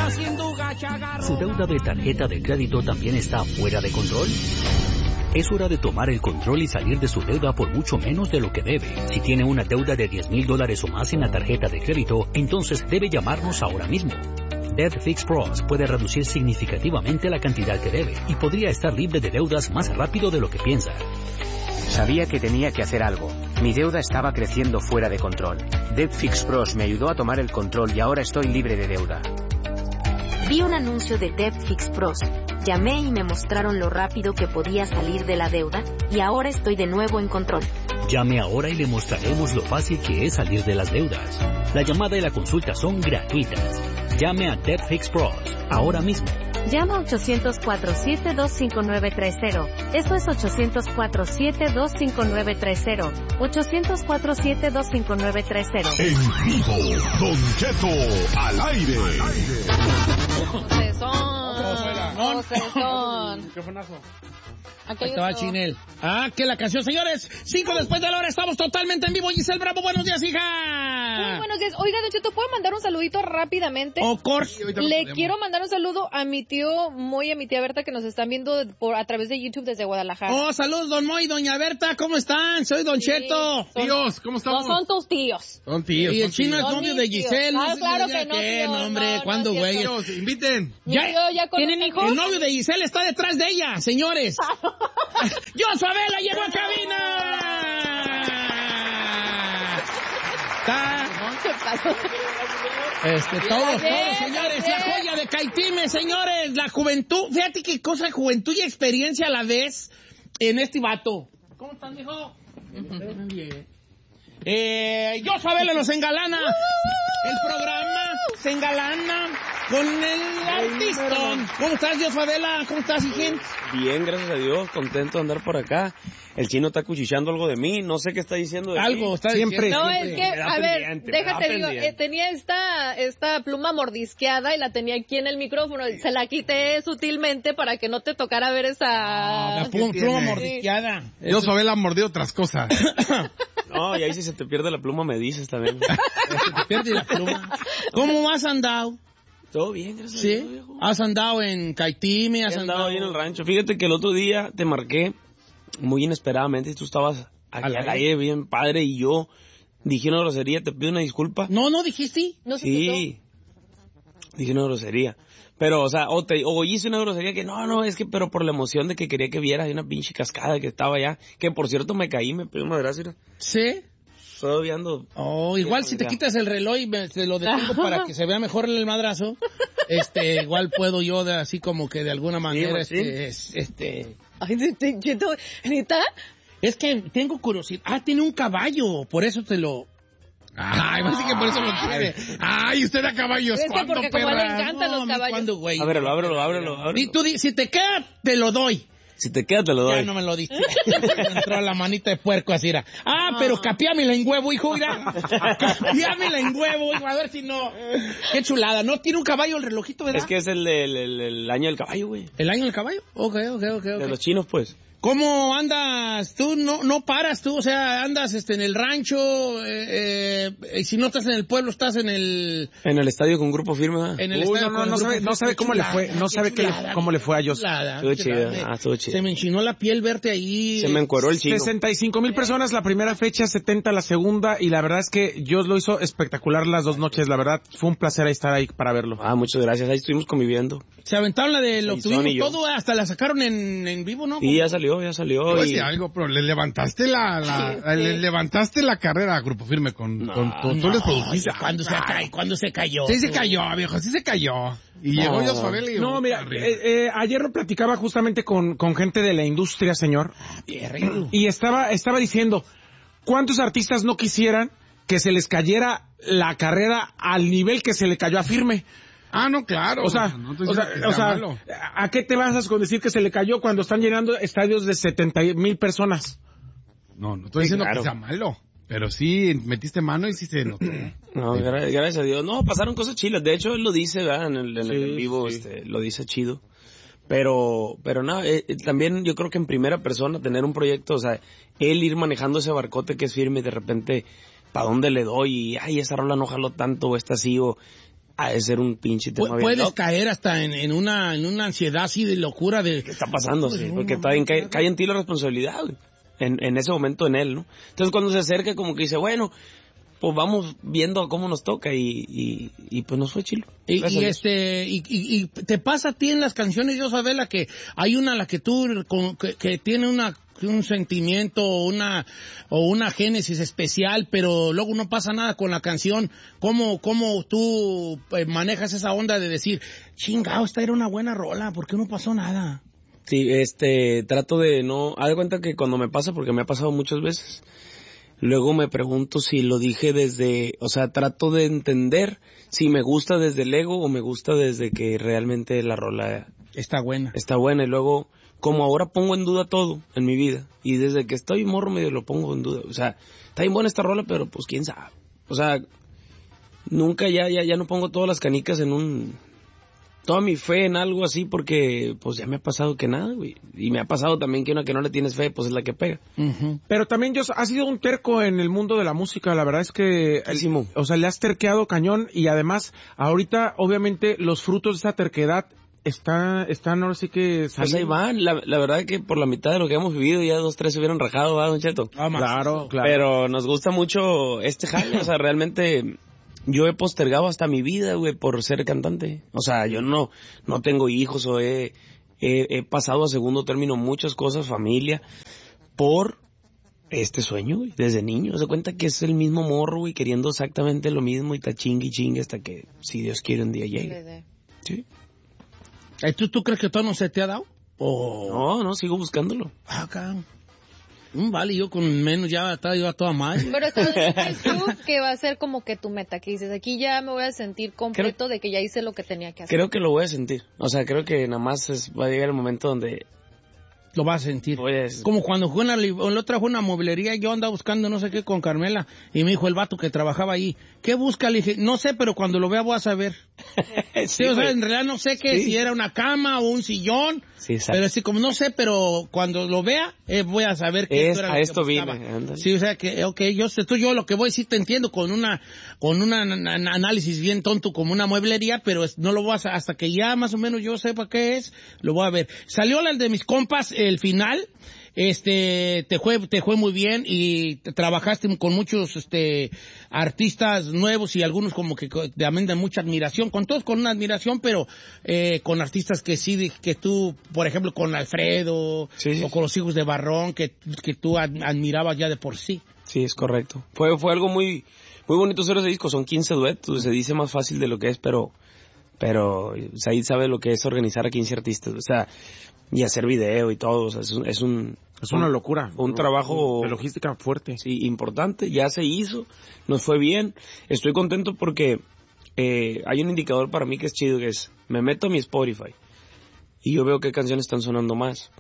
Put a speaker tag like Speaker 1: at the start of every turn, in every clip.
Speaker 1: ¿Su deuda de tarjeta de crédito también está fuera de control? Es hora de tomar el control y salir de su deuda por mucho menos de lo que debe. Si tiene una deuda de $10,000 o más en la tarjeta de crédito, entonces debe llamarnos ahora mismo. Debt Fix Pros puede reducir significativamente la cantidad que debe y podría estar libre de deudas más rápido de lo que piensa.
Speaker 2: Sabía que tenía que hacer algo. Mi deuda estaba creciendo fuera de control. Debt Fix Pros me ayudó a tomar el control y ahora estoy libre de deuda.
Speaker 3: Vi un anuncio de Debt Fix Pros. Llamé y me mostraron lo rápido que podía salir de la deuda y ahora estoy de nuevo en control.
Speaker 1: Llame ahora y le mostraremos lo fácil que es salir de las deudas. La llamada y la consulta son gratuitas. Llame a Debt Fix Pros ahora mismo.
Speaker 4: Llama a 800-472-5930. Eso es 800-472-5930. 800-472-5930.
Speaker 5: En vivo, Don Cheto al aire.
Speaker 6: ¿Qué fue nazo?
Speaker 7: Ahí estaba Chinel. Que la canción, señores. 5 después de la hora, estamos totalmente en vivo. Giselle Bravo, buenos días, hija.
Speaker 6: Muy buenos días. Oiga, Don Cheto, ¿puedo mandar un saludito rápidamente?
Speaker 7: Of course.
Speaker 6: Le quiero mandar un saludo a mi tío Moy y a mi tía Berta que nos están viendo a través de YouTube desde Guadalajara.
Speaker 7: Saludos, don Moy y doña Berta, ¿cómo están? Soy Don Cheto.
Speaker 8: Tíos, ¿cómo estamos?
Speaker 6: No son tus tíos.
Speaker 8: Son tíos.
Speaker 7: Y el chino es novio de Giselle.
Speaker 6: Claro que no, tío.
Speaker 7: No, hombre, ¿cuándo, güey?
Speaker 8: Tíos, inviten.
Speaker 6: ¿Tienen hijos?
Speaker 7: El novio de Giselle está detrás de ella, señores. ¡Joshua Vela llegó a cabina! Todos, señores, la joya de Caitime, señores, la juventud, fíjate qué cosa, juventud y experiencia a la vez en este vato. ¿Cómo están, mijo? Bien. Joshua Vela nos engalana, el programa se engalana con el artistón. ¿Cómo estás, Joshua Vela? ¿Cómo estás, hijín?
Speaker 9: Bien, gracias a Dios, contento de andar por acá. El chino está cuchicheando algo de mí, no sé qué está diciendo de
Speaker 7: algo,
Speaker 9: mí.
Speaker 7: está
Speaker 6: siempre.
Speaker 7: diciendo.
Speaker 6: No, es que, a ver, déjate digo, tenía esta pluma mordisqueada y la tenía aquí en el micrófono, se la quité sutilmente para que no te tocara ver esa...
Speaker 7: pluma mordisqueada.
Speaker 8: Yo sabía la mordió otras cosas.
Speaker 9: No, y ahí si se te pierde la pluma me dices también.
Speaker 7: Se te pierde la pluma. ¿Cómo has andado?
Speaker 9: Todo bien, gracias
Speaker 7: a
Speaker 9: Dios.
Speaker 7: ¿Sí? ¿Has andado en Caitime? ¿Has andado
Speaker 9: ahí en el rancho? Fíjate que el otro día te marqué muy inesperadamente y tú estabas aquí al aire bien padre y yo dije una grosería, te pido una disculpa.
Speaker 7: No dijiste.
Speaker 6: No
Speaker 9: sí, dije una grosería. Pero, o sea, o hice una grosería que no, es que, pero por la emoción de que quería que vieras, hay una pinche cascada que estaba allá, que por cierto me caí, me pidió una gracia.
Speaker 7: ¿Sí?
Speaker 9: Todavía ando...
Speaker 7: igual si te quitas el reloj y te lo detengo para que se vea mejor el madrazo, igual puedo yo así como que de alguna manera,
Speaker 6: Ay, ¿neta?
Speaker 7: Es que tengo curiosidad. Tiene un caballo, por eso te lo...
Speaker 8: Ay, parece que por eso lo quiere. Ay, usted a caballos.
Speaker 6: Es que porque como le encantan los caballos.
Speaker 7: ¿Cuándo, güey?
Speaker 9: Ábrelo.
Speaker 7: Y tú si te queda, te lo doy.
Speaker 9: Si te queda, te lo doy.
Speaker 7: Ya no me lo diste. Me entró la manita de puerco así, era. Pero capiámela en huevo, hijo, mira. Capiámela en huevo, hijo, a ver si no. Qué chulada, ¿no? Tiene un caballo el relojito, ¿verdad?
Speaker 9: Es que es el año del caballo, güey.
Speaker 7: ¿El año del caballo? Ok.
Speaker 9: De los chinos, pues.
Speaker 7: ¿Cómo andas tú? No paras tú, o sea, andas en el rancho, y si no estás en el pueblo, estás en el...
Speaker 9: En el estadio con Grupo Firme, ¿verdad?
Speaker 7: En el estadio
Speaker 8: no sabe cómo le fue, cómo le fue a ellos.
Speaker 9: Estuvo chido.
Speaker 7: Se me enchinó la piel verte ahí.
Speaker 9: Se me encueró el chino.
Speaker 8: 65,000 personas la primera fecha, 70 la segunda, y la verdad es que Dios lo hizo espectacular las dos noches, la verdad, fue un placer estar ahí para verlo.
Speaker 9: Muchas gracias, ahí estuvimos conviviendo.
Speaker 7: Se aventaron la de lo que tuvimos todo, hasta la sacaron en vivo, ¿no?
Speaker 9: Sí, ya salió.
Speaker 8: Oye, algo, pero le levantaste la carrera a Grupo Firme con tú les produjiste.
Speaker 7: ¿Cuándo se cayó?
Speaker 8: Sí se cayó, viejo, sí se cayó. Y llegó yo Fabel y... No, mira, ayer lo platicaba justamente con gente de la industria, señor. Y estaba diciendo, ¿cuántos artistas no quisieran que se les cayera la carrera al nivel que se le cayó a Firme? No, claro. O sea, ¿a qué te basas con decir que se le cayó cuando están llenando estadios de 70,000 personas? No estoy diciendo que sea malo. Pero sí, metiste mano y sí se notó.
Speaker 9: No, gracias a Dios. No, pasaron cosas chilas. De hecho, él lo dice, ¿verdad? En el vivo, lo dice chido. Pero nada, también yo creo que en primera persona tener un proyecto, o sea, él ir manejando ese barcote que es Firme y de repente, ¿para dónde le doy? Y, esa rola no jaló tanto, o esta sí, o... ha de ser un pinche tema bien
Speaker 7: puedes
Speaker 9: loco.
Speaker 7: caer hasta en una ansiedad así de locura de...
Speaker 9: ¿Qué está pasando? Sí, porque también cae en ti la responsabilidad, güey. En ese momento en él, ¿no? Entonces cuando se acerca como que dice, bueno, pues vamos viendo cómo nos toca y pues nos fue chilo.
Speaker 7: Y te pasa a ti en las canciones, yo Sabela, que hay una a la que tú que tiene un sentimiento o una génesis especial, pero luego no pasa nada con la canción. ¿Cómo tú manejas esa onda de decir, chingao, esta era una buena rola, ¿por qué no pasó nada?
Speaker 9: Sí, trato de no... Haz de cuenta que cuando me pasa, porque me ha pasado muchas veces, luego me pregunto si lo dije desde... O sea, trato de entender si me gusta desde el ego o me gusta desde que realmente la rola...
Speaker 7: Está buena.
Speaker 9: Está buena, y luego... Como ahora pongo en duda todo en mi vida, y desde que estoy morro medio lo pongo en duda. O sea, está bien buena esta rola, pero pues quién sabe. O sea, nunca ya no pongo todas las canicas toda mi fe en algo así, porque pues ya me ha pasado que nada, güey. Y me ha pasado también que una que no le tienes fe, pues es la que pega.
Speaker 8: Uh-huh. Pero también, has sido un terco en el mundo de la música, la verdad es que... O sea, le has terqueado cañón, y además, ahorita, obviamente, los frutos de esa terquedad están ahora sí que...
Speaker 9: Pues ahí van, la verdad es que por la mitad de lo que hemos vivido, ya 2, 3 se hubieran rajado, ¿verdad, Don Cheto?
Speaker 8: Claro.
Speaker 9: Pero nos gusta mucho este jale, o sea, realmente... Yo he postergado hasta mi vida, güey, por ser cantante. O sea, yo no tengo hijos o he pasado a segundo término muchas cosas, familia, por este sueño, güey, desde niño. Se cuenta que es el mismo morro, güey, queriendo exactamente lo mismo y está chingue hasta que, si Dios quiere, un día llegue. Sí.
Speaker 7: ¿Tú crees que todo no se te ha dado?
Speaker 9: No, sigo buscándolo.
Speaker 7: Cabrón. Vale, yo con menos ya iba toda mal.
Speaker 6: Pero ¿sabes tú que va a ser como que tu meta? Que dices, aquí ya me voy a sentir completo de que ya hice lo que tenía que hacer.
Speaker 9: Creo que lo voy a sentir. O sea, creo que nada más va a llegar el momento donde...
Speaker 7: Lo vas a sentir. Como cuando la otra fue una mueblería, yo andaba buscando no sé qué con Carmela, y me dijo el vato que trabajaba ahí, ¿qué busca? Le dije, no sé, pero cuando lo vea voy a saber. Sí, o sea, en realidad no sé si era una cama o un sillón, pero así como no sé, pero cuando lo vea voy a saber qué era lo que
Speaker 9: esto
Speaker 7: buscaba.
Speaker 9: Vine.
Speaker 7: Sí, o sea que, yo lo que voy a decir te entiendo con un análisis bien tonto como una mueblería, pero no lo voy a hasta que ya más o menos yo sepa qué es, lo voy a ver. Salió el de mis compas, el final, te fue muy bien y trabajaste con muchos artistas nuevos y algunos como que también de mucha admiración, con todos con una admiración, pero con artistas que sí, que tú, por ejemplo, con Alfredo o con los hijos de Barrón, que tú admirabas ya de por sí.
Speaker 9: Sí, es correcto. Fue algo muy bonito hacer ese disco, son 15 duetos, se dice más fácil de lo que es, pero Said sabe lo que es organizar a 15 artistas, o sea, y hacer video y todo, o sea, es
Speaker 8: una locura.
Speaker 9: Un trabajo
Speaker 8: de logística fuerte.
Speaker 9: Sí, importante, ya se hizo, nos fue bien. Estoy contento porque hay un indicador para mí que es chido, que es, me meto a mi Spotify y yo veo qué canciones están sonando más.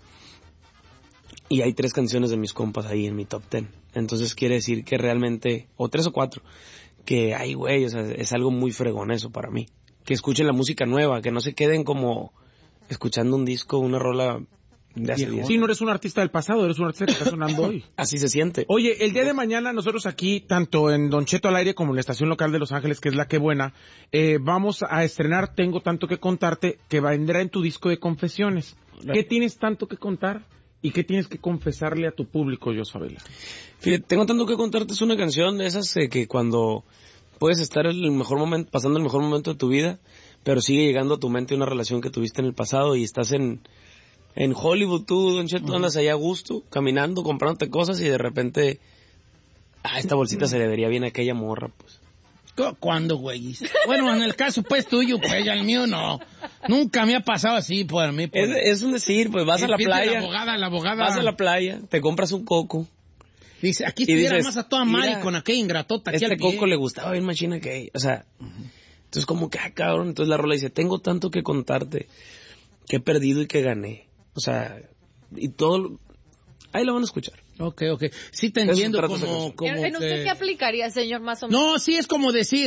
Speaker 9: Y hay 3 canciones de mis compas ahí en mi top 10. Entonces quiere decir que realmente, o 3 o 4, que ay, güey, o sea, es algo muy fregón eso para mí. Que escuchen la música nueva, que no se queden como escuchando un disco, una rola de hace 10.
Speaker 8: Sí, no eres un artista del pasado, eres un artista que está sonando hoy.
Speaker 9: Así se siente.
Speaker 8: Oye, el día de mañana nosotros aquí, tanto en Don Cheto al aire como en la estación local de Los Ángeles, que es La Que Buena, vamos a estrenar Tengo Tanto Que Contarte, que vendrá en tu disco de confesiones. ¿Qué tienes tanto que contar y qué tienes que confesarle a tu público, Josabela?
Speaker 9: Fíjate, Tengo Tanto Que Contarte es una canción de esas que cuando puedes estar en el mejor momento, pasando el mejor momento de tu vida, pero sigue llegando a tu mente una relación que tuviste en el pasado y estás en Hollywood, tú, Don Cheto, andas allá a gusto, caminando, comprándote cosas y de repente, esta bolsita se le vería bien a aquella morra, pues.
Speaker 7: ¿Cuándo, güey? Bueno, en el caso, pues, tuyo, pues, el mío no. Nunca me ha pasado así por mí.
Speaker 9: Es un decir, pues, vas a la playa.
Speaker 7: La abogada.
Speaker 9: Vas a la playa, te compras un coco.
Speaker 7: Dice, aquí estuviera más a toda madre con aquella ingratota.
Speaker 9: Este coco le gustaba bien machina que, o sea, entonces como que, cabrón, entonces la rola dice, tengo tanto que contarte, que he perdido y que gané. O sea, y todo, ahí lo van a escuchar.
Speaker 7: Ok. Sí te entiendo como
Speaker 6: ¿En usted qué aplicaría, señor, más o menos?
Speaker 7: No, sí es como decir,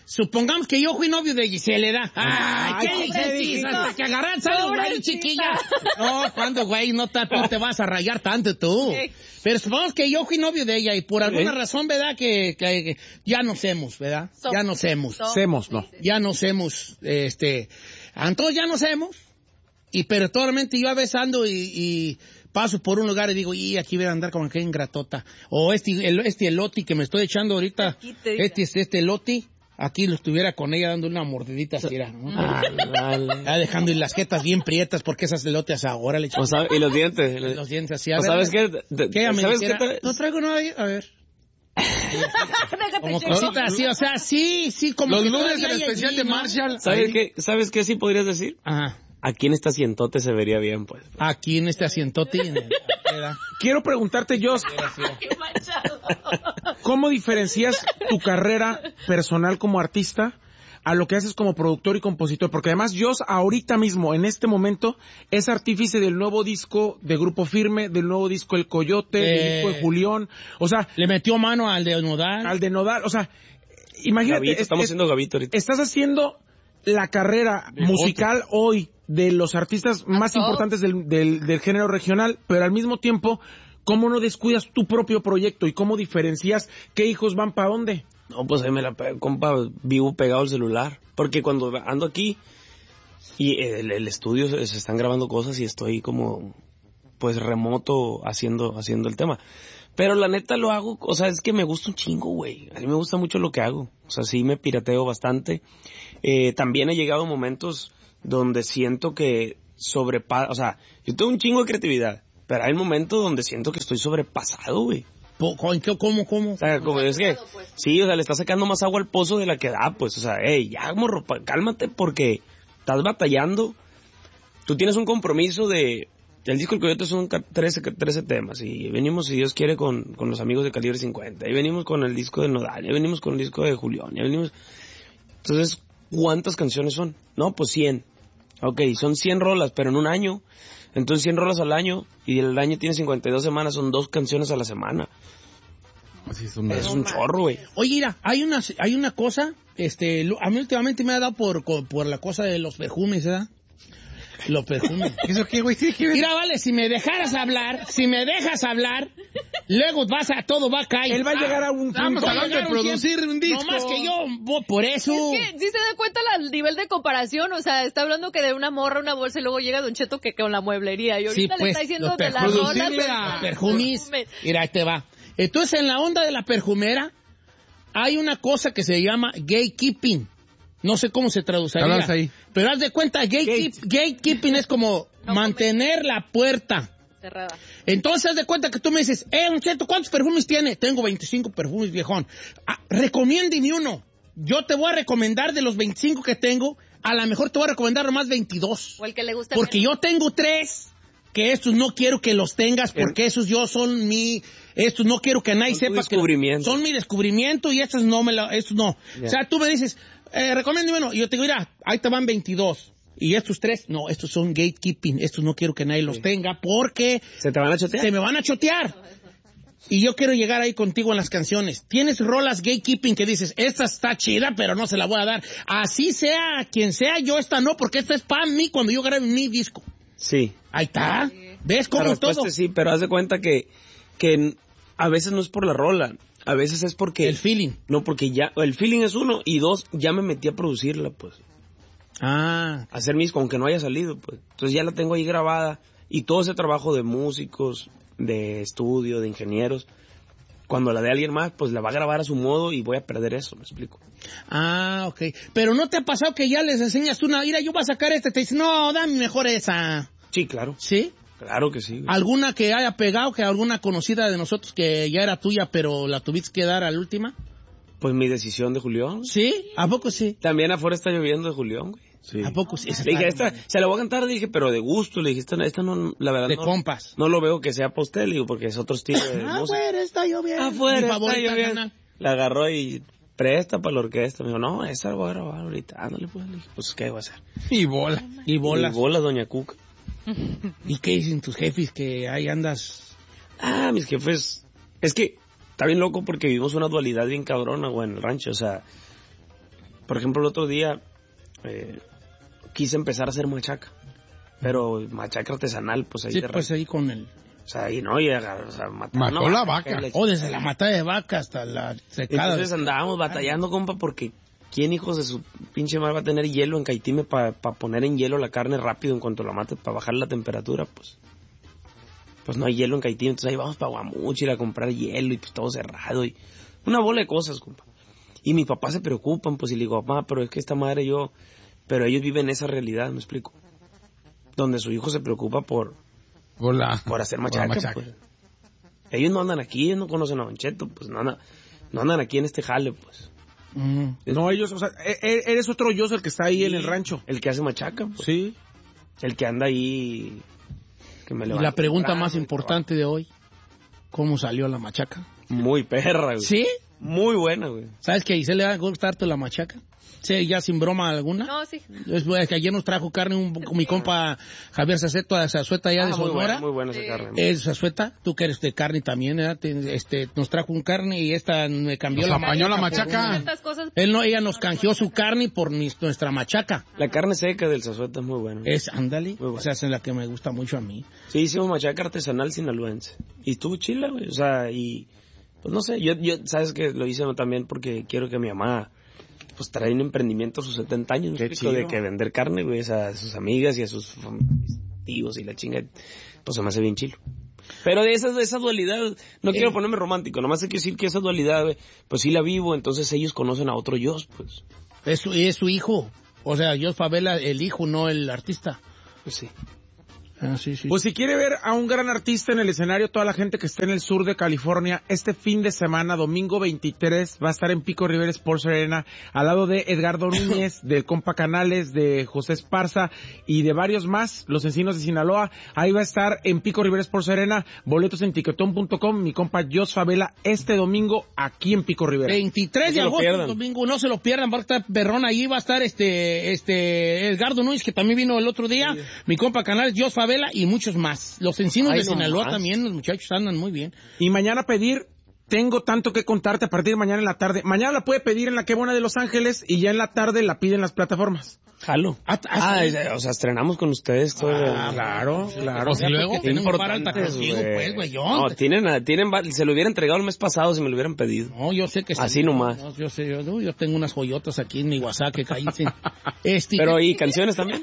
Speaker 7: supongamos que yo fui novio de Gisela. ¡Ay, qué dices! Hasta que agarran salud, güey, chiquilla. No, ¿cuándo, güey? No te vas a rayar tanto tú. Pero supongamos que yo fui novio de ella y por alguna razón, ¿verdad? Que ya nos hemos, ¿verdad? Ya nos hemos. Ya nos hemos, entonces ya nos hemos. Pero totalmente yo a veces ando y paso por un lugar y digo, y aquí voy a andar como que ingratota. O este eloti que me estoy echando ahorita, este eloti, aquí lo estuviera con ella dando una mordidita así, ¿no? Dejando las jetas bien prietas porque esas elotes ahora le echan.
Speaker 9: Y los dientes.
Speaker 7: Los dientes así.
Speaker 9: ¿Sabes qué?
Speaker 7: ¿Sabes qué? No traigo nada ahí, a ver. Como cositas así, o sea, sí, como
Speaker 8: los lunes del especial allí, de Marshall.
Speaker 9: ¿Sabes qué sí podrías decir?
Speaker 7: Ajá.
Speaker 9: Aquí en este asientote se vería bien, pues.
Speaker 7: Aquí en este asientote.
Speaker 8: Quiero preguntarte, Jos, ¿cómo diferencias tu carrera personal como artista a lo que haces como productor y compositor? Porque además Jos ahorita mismo, en este momento, es artífice del nuevo disco de Grupo Firme, del nuevo disco El Coyote, del disco de Julián. O sea,
Speaker 7: le metió mano al de Nodal.
Speaker 8: O sea, imagínate.
Speaker 9: Gavito, estamos haciendo Gavito ahorita.
Speaker 8: Estás haciendo la carrera musical hoy de los artistas más importantes del género regional, pero al mismo tiempo, ¿cómo no descuidas tu propio proyecto y cómo diferencias qué hijos van para dónde?
Speaker 9: No, pues ahí me la pego, compa, vivo pegado al celular, porque cuando ando aquí y el estudio se están grabando cosas y estoy como pues remoto haciendo el tema. Pero la neta lo hago, o sea, es que me gusta un chingo, güey. A mí me gusta mucho lo que hago. O sea, sí me pirateo bastante. También he llegado a momentos donde siento que o sea, yo tengo un chingo de creatividad, pero hay momentos donde siento que estoy sobrepasado, güey.
Speaker 7: ¿Cómo?
Speaker 9: O sea, como es que, sí, o sea, le está sacando más agua al pozo de la que da, pues. O sea, ya, morro, cálmate porque estás batallando. Tú tienes un compromiso de... El disco El Coyote son 13 temas y venimos, si Dios quiere, con los amigos de Calibre 50. Y venimos con el disco de Nodal, y venimos con el disco de Julián, y venimos... Entonces, ¿cuántas canciones son? No, pues 100. Ok, son 100 rolas, pero en un año. Entonces 100 rolas al año, y el año tiene 52 semanas, son 2 canciones a la semana.
Speaker 8: Así es
Speaker 9: un chorro, güey.
Speaker 7: Oye, mira, hay una cosa, a mí últimamente me ha dado por la cosa de los perfumes, ¿verdad? Los perfumes.
Speaker 8: ¿Eso qué, güey?
Speaker 7: Mira, vale, si me dejas hablar, luego todo va a caer.
Speaker 8: Él va a llegar a un punto
Speaker 7: de
Speaker 8: producir un disco.
Speaker 7: No más que yo, por eso.
Speaker 6: Es que, si se da cuenta el nivel de comparación, o sea, está hablando que de una morra, una bolsa, y luego llega Don Cheto que con la mueblería, y ahorita le está diciendo de las rolas.
Speaker 7: Perfumes. Mira, ahí te va. Entonces, en la onda de la perfumera, hay una cosa que se llama gatekeeping. No sé cómo se traduciría.
Speaker 8: Ahí.
Speaker 7: Pero haz de cuenta, gatekeeping es como mantener la puerta
Speaker 6: cerrada.
Speaker 7: Entonces haz de cuenta que tú me dices, Don Cheto, ¿cuántos perfumes tiene? Tengo 25 perfumes, viejón. Recomiéndeme uno. Yo te voy a recomendar de los 25 que tengo, a lo mejor te voy a recomendar nomás 22.
Speaker 6: O el que le gusta.
Speaker 7: Porque yo tengo 3, que estos no quiero que los tengas, porque esos estos no quiero que nadie sepa que son mi descubrimiento y estos no. Yeah. O sea, tú me dices, recomiéndame uno, y yo te digo, mira, ahí te van 22. Y estos 3, no, estos son gatekeeping, estos no quiero que nadie los tenga, porque...
Speaker 9: ¿Se te van a chotear?
Speaker 7: Se me van a chotear. Y yo quiero llegar ahí contigo en las canciones. Tienes rolas gatekeeping que dices, esta está chida, pero no se la voy a dar. Así sea, quien sea, yo esta no, porque esta es para mí cuando yo grabe mi disco.
Speaker 9: Sí.
Speaker 7: Ahí está. ¿Ves cómo todo?
Speaker 9: Sí, pero haz de cuenta que a veces no es por la rola. A veces es porque...
Speaker 7: El feeling.
Speaker 9: No, porque ya... El feeling es 1, y 2, ya me metí a producirla, pues. Hacer aunque no haya salido, pues. Entonces ya la tengo ahí grabada. Y todo ese trabajo de músicos, de estudio, de ingenieros, cuando la de alguien más, pues la va a grabar a su modo y voy a perder eso, ¿me explico?
Speaker 7: Ok. Pero ¿no te ha pasado que ya les enseñas una... Mira, yo voy a sacar esta, te dicen, no, dame mejor esa?
Speaker 9: Sí, claro.
Speaker 7: ¿Sí?
Speaker 9: Claro que sí.
Speaker 7: ¿Alguna que haya pegado, que alguna conocida de nosotros que ya era tuya, pero la tuviste que dar a la última?
Speaker 9: Pues mi decisión de Julián.
Speaker 7: ¿Sí? ¿A poco sí?
Speaker 9: También afuera está lloviendo de Julián, güey.
Speaker 7: Sí. ¿A poco sí?
Speaker 9: Le dije, se la voy a cantar, le dije, pero de gusto. Le dije, esta no, la verdad
Speaker 7: de compas.
Speaker 9: No lo veo que sea postel, digo, porque es otro estilo de música.
Speaker 7: Afuera está lloviendo.
Speaker 9: Afuera está lloviendo. La agarró y presta para la orquesta. Me dijo, no, esa la voy a grabar ahorita. Ándale, pues. Le dije, pues, ¿qué voy a hacer?
Speaker 8: Y bolas.
Speaker 9: Y bolas, doña Cuca.
Speaker 7: ¿Y qué dicen tus jefes que ahí andas?
Speaker 9: Mis jefes... Es que está bien loco porque vivimos una dualidad bien cabrona, güey, en el rancho. O sea, por ejemplo, el otro día quise empezar a hacer machaca, pero machaca artesanal, pues ahí.
Speaker 7: Sí, pues ahí con el...
Speaker 9: O sea, ahí no,
Speaker 8: mató la vaca.
Speaker 7: Desde la matada de vaca hasta la secada.
Speaker 9: Entonces andábamos batallando, compa, porque ¿quién, hijos de su pinche madre, va a tener hielo en Caitime para poner en hielo la carne rápido en cuanto la mate, para bajar la temperatura? Pues no hay hielo en Caitime, entonces ahí vamos para Guamuchil a comprar hielo y pues todo cerrado y una bola de cosas, compa. Y mi papá se preocupan, pues, y le digo, papá, pero es que esta madre pero ellos viven esa realidad, ¿me explico? Donde su hijo se preocupa por hacer machaca, pues. Ellos no andan aquí, ellos no conocen a Don Cheto, pues no andan aquí en este jale, pues.
Speaker 8: No, ellos, o sea, eres otro yo el que está ahí en el rancho.
Speaker 9: El que hace machaca, pues.
Speaker 8: Sí.
Speaker 9: El que anda ahí...
Speaker 7: Y la pregunta más importante de hoy, ¿cómo salió la machaca?
Speaker 9: Muy perra, güey.
Speaker 7: ¿Sí?
Speaker 9: Muy buena, güey.
Speaker 7: ¿Sabes que a Isel le va a gustarte la machaca? Sí, ya sin broma alguna.
Speaker 6: No, sí.
Speaker 7: Es que ayer nos trajo carne mi compa Javier Sazueta allá de Sonora.
Speaker 9: Muy buena esa carne.
Speaker 7: Es Sazueta, tú que eres de carne también, nos trajo un carne y esta me cambió la
Speaker 8: machaca.
Speaker 7: Ella nos canjeó su carne por nuestra machaca.
Speaker 9: La carne seca del Sazueta es muy buena.
Speaker 7: Ándale, o sea, es la que me gusta mucho a mí.
Speaker 9: Sí, hicimos machaca artesanal sinaloense. Y estuvo chila, güey. O sea, y pues no sé, yo sabes que lo hice también porque quiero que mi mamá pues trae un emprendimiento a sus 70 años, de que vender carne, güey, a sus amigas y a sus tíos y la chinga, pues se me hace bien chilo. Pero de esa dualidad, no quiero ponerme romántico, nomás hay que decir que esa dualidad, güey, pues sí la vivo, entonces ellos conocen a otro yo, pues.
Speaker 7: Es su hijo, o sea, Jos Favela, el hijo, no el artista.
Speaker 9: Pues sí.
Speaker 7: Sí.
Speaker 8: Pues si quiere ver a un gran artista en el escenario, toda la gente que esté en el sur de California, este fin de semana, domingo 23, va a estar en Pico Rivera Sports Arena, al lado de Edgardo Núñez, del compa Canales, de José Esparza y de varios más, los Encinos de Sinaloa. Ahí va a estar en Pico Rivera Sports Arena, boletos en tiquetón.com, mi compa Jos Favela, este domingo aquí en Pico Rivera.
Speaker 7: 23 de agosto, domingo, no se lo pierdan, va a estar perrón, ahí va a estar Edgardo Núñez, que también vino el otro día, mi compa Canales, Jos Favela y muchos más. Los Encinos de Sinaloa también, los muchachos andan muy bien.
Speaker 8: Y mañana pedir, tengo tanto que contarte a partir de mañana en la tarde. Mañana la puede pedir en la Qué Buena de Los Ángeles y ya en la tarde la pide en las plataformas.
Speaker 9: Jalo. O sea, estrenamos con ustedes todo.
Speaker 8: Claro.
Speaker 7: O sea, luego tenemos para alta contigo, pues, güey.
Speaker 9: No, se lo hubiera entregado el mes pasado si me lo hubieran pedido.
Speaker 7: No, yo sé que sí.
Speaker 9: Así nomás.
Speaker 7: No, yo tengo unas joyotas aquí en mi WhatsApp que caí.
Speaker 9: Pero, ¿y canciones también?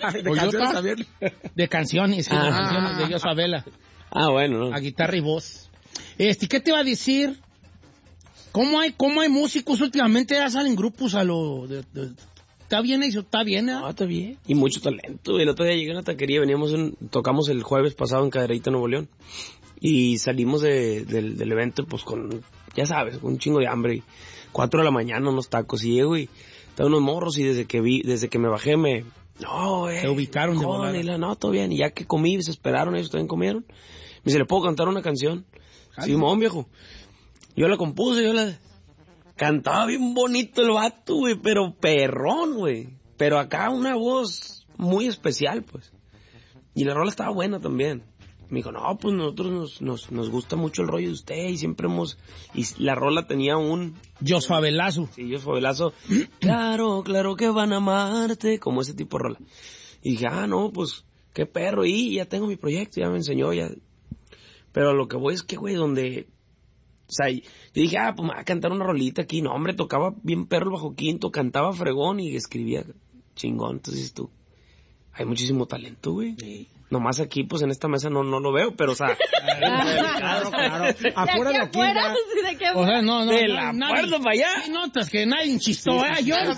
Speaker 7: De canciones, sí, de canciones de Jos Favela.
Speaker 9: Bueno.
Speaker 7: A guitarra y voz. ¿Qué te iba a decir? ¿Cómo hay músicos últimamente? Ya salen grupos a lo... ¿Está bien eso? ¿Está bien?
Speaker 9: No, está bien. Y mucho talento. El otro día llegué a una taquería, tocamos el jueves pasado en Cadereyta, Nuevo León. Y salimos del evento, pues ya sabes, con un chingo de hambre. 4 de la mañana, unos tacos. Y llego y estaban unos morros y desde que me bajé
Speaker 7: se ubicaron de
Speaker 9: volada. No, todo bien. Y ya que comí, se esperaron, ellos también comieron. Me dice, ¿le puedo cantar una canción? Simón, viejo. Yo la compuse, cantaba bien bonito el vato, güey, pero perrón, güey. Pero acá una voz muy especial, pues. Y la rola estaba buena también. Me dijo, no, pues nosotros nos gusta mucho el rollo de usted y siempre y la rola tenía un...
Speaker 7: Jos Favelazo.
Speaker 9: Sí, Jos Favelazo. Claro que van a amarte, como ese tipo de rola. Y dije, no, pues, qué perro, y ya tengo mi proyecto, ya me enseñó, ya... Pero lo que voy es que, güey, donde... O sea, yo dije, pues me voy a cantar una rolita aquí. No, hombre, tocaba bien perro el bajo quinto, cantaba fregón y escribía chingón. Entonces tú, hay muchísimo talento, güey. Sí. Nomás aquí, pues en esta mesa no lo veo, pero o sea...
Speaker 8: claro. Afuera de aquí ya...
Speaker 7: O sea, no.
Speaker 9: De la puerta para allá.
Speaker 7: Sí, notas que nadie chistó, Vamos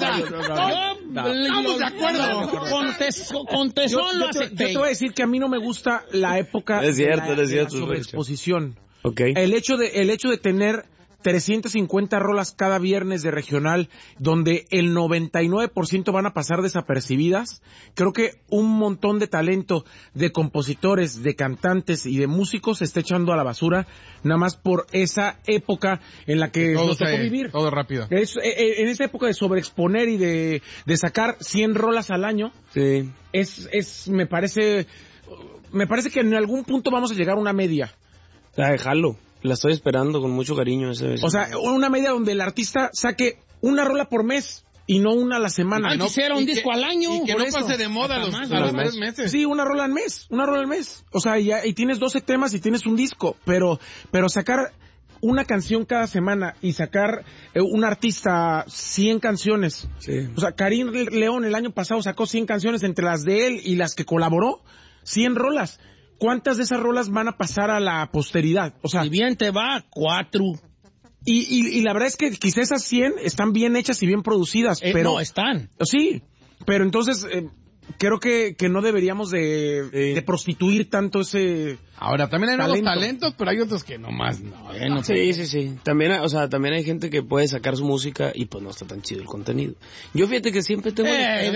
Speaker 7: de acuerdo. Con tesón lo acepté.
Speaker 8: Yo te voy a decir que a mí no me gusta la época
Speaker 9: de la
Speaker 8: sobreexposición.
Speaker 9: Okay.
Speaker 8: El hecho de tener 350 rolas cada viernes de regional, donde el 99% van a pasar desapercibidas, creo que un montón de talento de compositores, de cantantes y de músicos se está echando a la basura, nada más por esa época en la que nos tocó vivir.
Speaker 10: Todo rápido.
Speaker 8: En esa época de sobreexponer y de sacar 100 rolas al año,
Speaker 9: sí.
Speaker 8: Me parece que en algún punto vamos a llegar a una media.
Speaker 9: Déjalo. La estoy esperando con mucho cariño ese.
Speaker 8: O sea, una media donde el artista saque una rola por mes. y no una a la semana.
Speaker 7: No quisiera un disco al año.
Speaker 10: Y que no pase de moda a los 3 meses.
Speaker 8: Sí, una rola al mes. O sea, y tienes 12 temas y tienes un disco, pero sacar una canción cada semana y sacar un artista 100 canciones.
Speaker 9: Sí.
Speaker 8: O sea, Karim León el año pasado sacó 100 canciones entre las de él y las que colaboró, 100 rolas. ¿Cuántas de esas rolas van a pasar a la posteridad? O sea,
Speaker 7: si bien te va, 4.
Speaker 8: Y la verdad es que quizás esas 100 están bien hechas y bien producidas, pero...
Speaker 7: No, están.
Speaker 8: Sí, pero entonces... creo que no deberíamos de prostituir tanto ese...
Speaker 10: Ahora, también hay nuevos talentos, pero hay otros que nomás no.
Speaker 9: Sí. También hay gente que puede sacar su música y pues no está tan chido el contenido. Yo fíjate que siempre tengo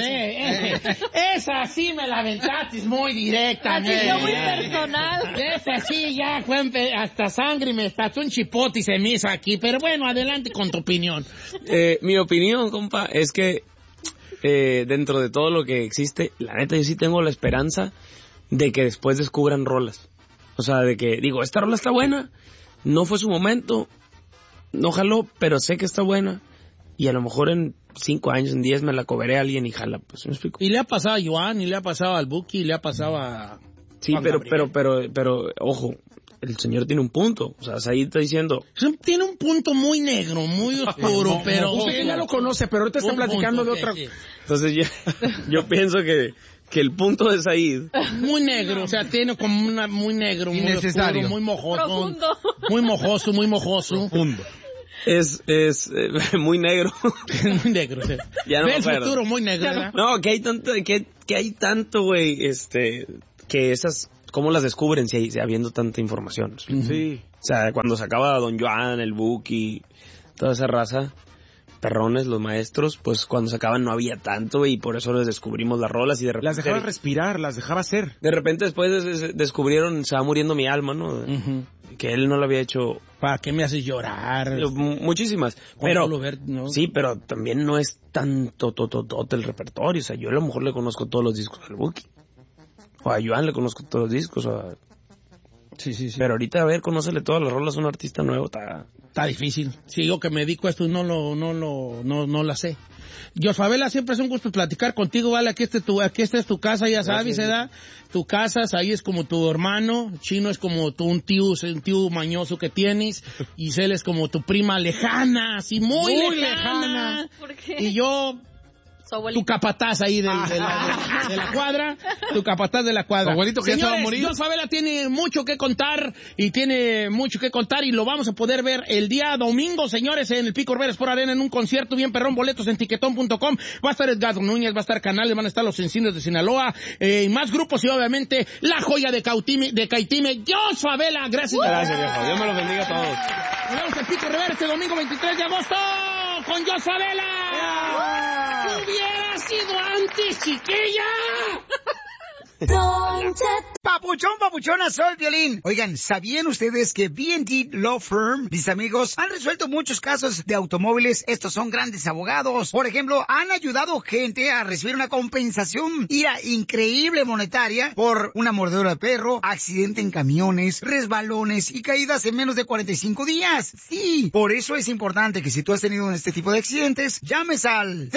Speaker 7: esa sí me la aventaste muy directa.
Speaker 6: Así yo muy personal.
Speaker 7: Esa sí ya fue hasta sangre y me estalló un chipote y se me hizo aquí. Pero bueno, adelante con tu opinión.
Speaker 9: Mi opinión, compa, es que dentro de todo lo que existe, la neta yo sí tengo la esperanza de que después descubran rolas. O sea, de que digo, esta rola está buena, no fue su momento, no jaló, pero sé que está buena y a lo mejor en 5 años, en 10 me la cobré a alguien y jala, pues ¿me explico?
Speaker 7: Y le ha pasado a Joan, y le ha pasado al Buki, y le ha pasado a...
Speaker 9: Sí, pero ojo, el señor tiene un punto. O sea, Said está diciendo...
Speaker 7: Tiene un punto muy negro, muy oscuro, pero...
Speaker 8: Usted ya lo conoce, pero ahorita está platicando de otra...
Speaker 9: Entonces yo pienso que el punto de Said...
Speaker 7: Muy negro, o sea, tiene como una... Muy negro, muy oscuro, muy mojoso.
Speaker 6: Profundo.
Speaker 7: Muy mojoso.
Speaker 9: Profundo. Es muy negro.
Speaker 7: Muy negro, sí.
Speaker 9: Ya no
Speaker 7: ¿Ves el futuro muy negro, ¿verdad?
Speaker 9: No, que hay tanto, güey, que esas... ¿Cómo las descubren si habiendo tanta información?
Speaker 8: Sí.
Speaker 9: O sea, cuando sacaba Don Joan, el Buki, toda esa raza, perrones, los maestros, pues cuando sacaban no había tanto y por eso les descubrimos las rolas y de repente...
Speaker 8: Las dejaba respirar, las dejaba ser.
Speaker 9: De repente después descubrieron Se va muriendo mi alma, ¿no?
Speaker 7: Uh-huh.
Speaker 9: Que él no lo había hecho...
Speaker 7: ¿Para qué me haces llorar?
Speaker 9: Muchísimas. Pero sí, pero también no es tanto el repertorio. O sea, yo a lo mejor le conozco todos los discos al Buki. O a Joan le conozco todos los discos.
Speaker 7: Sí.
Speaker 9: Pero ahorita, a ver, conócele todas las rolas a un artista nuevo.
Speaker 7: Está difícil. Si digo que me dedico a esto y no la sé. Josfabela, siempre es un gusto platicar contigo, ¿vale? Aquí esta es tu casa, ya sabes, ¿verdad? Tu casa, ahí es como tu hermano, Chino es como un tío mañoso que tienes, Giselle es como tu prima lejana, así muy lejana.
Speaker 6: ¿Por qué?
Speaker 7: Y yo... Tu capataz ahí de la cuadra. Tu capataz de la cuadra.
Speaker 10: Abuelito que
Speaker 7: señores,
Speaker 10: ya se va a morir.
Speaker 7: John Favela tiene mucho que contar y lo vamos a poder ver el día domingo, señores, en el Pico Rivera Sport Arena en un concierto bien perrón, boletos en tiquetón.com. Va a estar Edgar Núñez, va a estar Canales, van a estar los Encinos de Sinaloa, y más grupos y obviamente la joya de Caitime, John Favela. Gracias.
Speaker 9: Gracias, viejo. Dios me los bendiga a todos.
Speaker 7: Nos vemos en Pico Rivera este domingo 23 de agosto con John Favela. ¡Hubiera sido antes, chiquilla!
Speaker 11: Papuchona, soy Violín. Oigan, ¿sabían ustedes que B&D Law Firm, mis amigos, han resuelto muchos casos de automóviles? Estos son grandes abogados. Por ejemplo, han ayudado gente a recibir una compensación increíble monetaria por una mordedura de perro, accidente en camiones, resbalones y caídas en menos de 45 días. Sí, por eso es importante que si tú has tenido este tipo de accidentes, llames al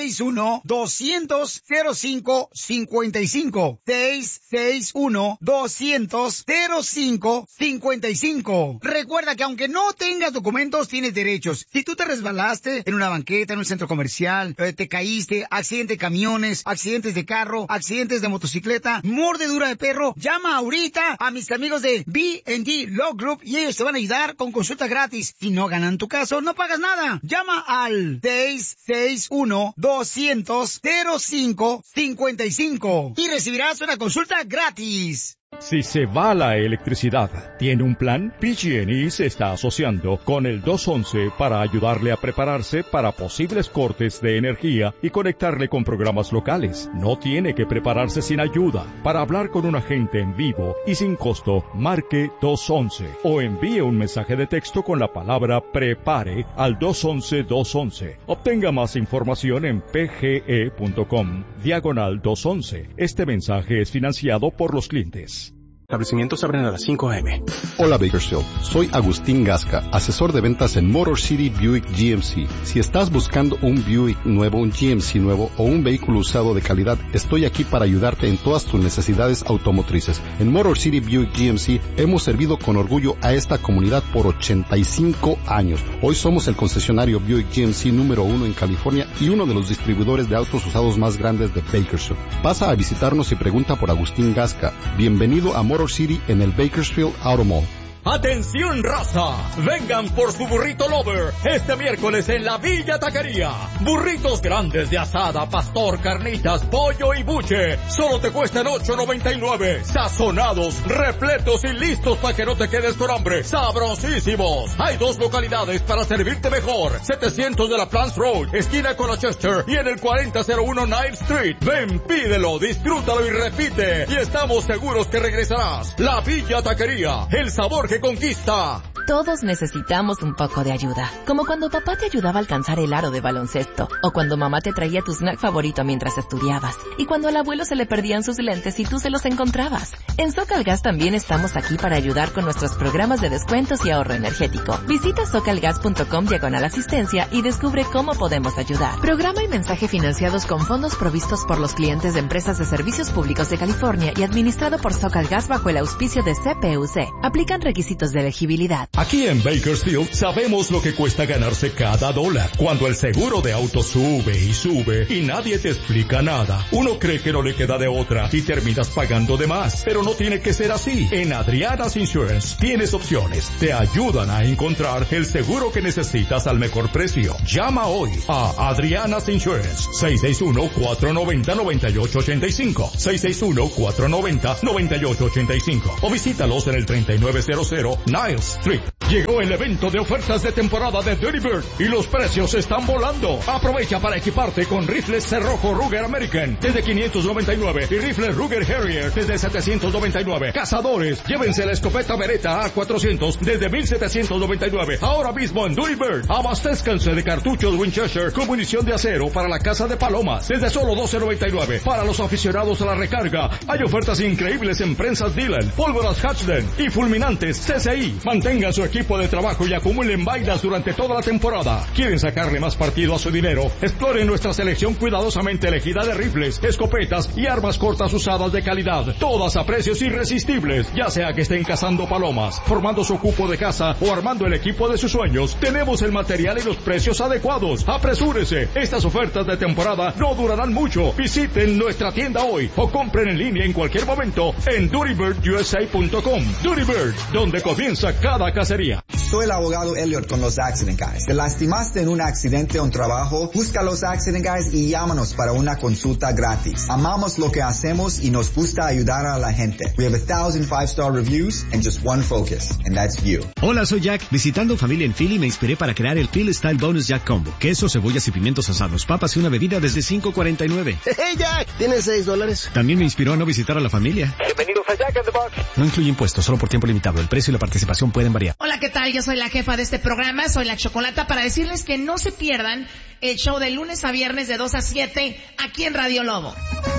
Speaker 11: 661-200-0555. 661-200-0555. Recuerda que aunque no tengas documentos, tienes derechos. Si tú te resbalaste en una banqueta, en un centro comercial, te caíste, accidente de camiones, accidentes de carro, accidentes de motocicleta, mordedura de perro, llama ahorita a mis amigos de B&D Law Group y ellos te van a ayudar con consulta gratis. Si no ganan tu caso, no pagas nada. Llama al 661-200-0555 y recibirás una consulta gratis.
Speaker 5: Si se va la electricidad, ¿tiene un plan? PG&E se está asociando con el 211 para ayudarle a prepararse para posibles cortes de energía y conectarle con programas locales. No tiene que prepararse sin ayuda. Para hablar con un agente en vivo y sin costo, marque 211 o envíe un mensaje de texto con la palabra PREPARE al 211-211. Obtenga más información en pge.com/211. Este mensaje es financiado por los clientes.
Speaker 12: Establecimientos abren a las 5 a.m.
Speaker 13: Hola Bakersfield, soy Agustín Gasca, asesor de ventas en Motor City Buick GMC. Si estás buscando un Buick nuevo, un GMC nuevo o un vehículo usado de calidad, estoy aquí para ayudarte en todas tus necesidades automotrices. En Motor City Buick GMC hemos servido con orgullo a esta comunidad por 85 años. Hoy somos el concesionario Buick GMC número 1 en California y uno de los distribuidores de autos usados más grandes de Bakersfield. Pasa a visitarnos y pregunta por Agustín Gasca. Bienvenido a Motor City en el Bakersfield Auto Mall.
Speaker 14: ¡Atención, raza! Vengan por su burrito Lover este miércoles en la Villa Taquería. Burritos grandes de asada, pastor, carnitas, pollo y buche. Solo te cuestan $8.99. Sazonados, repletos y listos para que no te quedes con hambre. ¡Sabrosísimos! Hay 2 localidades para servirte mejor. 700 de la Plants Road, esquina con la Chester, y en el 4001 9th Street. Ven, pídelo, disfrútalo y repite. Y estamos seguros que regresarás. La Villa Taquería, el sabor que conquista.
Speaker 15: Todos necesitamos un poco de ayuda, como cuando papá te ayudaba a alcanzar el aro de baloncesto, o cuando mamá te traía tu snack favorito mientras estudiabas, y cuando al abuelo se le perdían sus lentes y tú se los encontrabas. En SoCalGas también estamos aquí para ayudar con nuestros programas de descuentos y ahorro energético. Visita socalgas.com/asistencia y descubre cómo podemos ayudar. Programa y mensaje financiados con fondos provistos por los clientes de empresas de servicios públicos de California y administrado por SoCalGas bajo el auspicio de CPUC. Aplican requisitos de elegibilidad.
Speaker 14: Aquí en Bakersfield sabemos lo que cuesta ganarse cada dólar. Cuando el seguro de auto sube y sube y nadie te explica nada, uno cree que no le queda de otra y terminas pagando de más. Pero no tiene que ser así. En Adriana's Insurance tienes opciones. Te ayudan a encontrar el seguro que necesitas al mejor precio. Llama hoy a Adriana's Insurance. 661-490-9885. 661-490-9885. O visítalos en el 3900 Niles Street. Llegó el evento de ofertas de temporada de Dirty Bird y los precios están volando. Aprovecha para equiparte con rifles cerrojo Ruger American desde $599 y rifles Ruger Harrier desde $799. Cazadores, llévense la escopeta Beretta A400 desde $1,799. Ahora mismo en Dirty Bird, abastézcanse de cartuchos Winchester con munición de acero para la caza de palomas desde solo $12.99. Para los aficionados a la recarga, hay ofertas increíbles en prensas Dillon, pólvoras Hatchden y fulminantes CCI. Mantengan su equipo de trabajo y acumulen vainas durante toda la temporada. ¿Quieren sacarle más partido a su dinero? Exploren nuestra selección cuidadosamente elegida de rifles, escopetas y armas cortas usadas de calidad, todas a precios irresistibles. Ya sea que estén cazando palomas, formando su cupo de caza o armando el equipo de sus sueños, tenemos el material y los precios adecuados. Apresúrese, estas ofertas de temporada no durarán mucho. Visiten nuestra tienda hoy o compren en línea en cualquier momento en DirtyBirdUSA.com. Dirty Bird, donde comienza cada cacería.
Speaker 16: Soy el abogado Elliot con los Accident Guys. ¿Te lastimaste en un accidente o un trabajo? Busca los Accident Guys y llámanos para una consulta gratis. Amamos lo que hacemos y nos gusta ayudar a la gente. We have 1,000 5-star reviews and just one focus, and that's you.
Speaker 17: Hola, soy Jack. Visitando familia en Philly me inspiré para crear el Philly Style Bonus Jack Combo. Queso, cebollas y pimientos asados, papas y una bebida desde $5.49.
Speaker 18: ¡Hey, Jack! ¿Tienes $6?
Speaker 17: También me inspiró a no visitar a la familia.
Speaker 18: Bienvenidos a Jack in the Box.
Speaker 17: No incluye impuestos, solo por tiempo limitado. El precio y la participación pueden variar.
Speaker 19: Hola, ¿qué tal? Yo soy la jefa de este programa, soy la Chocolata, para decirles que no se pierdan el show de lunes a viernes de 2 a 7 aquí en Radio Lobo.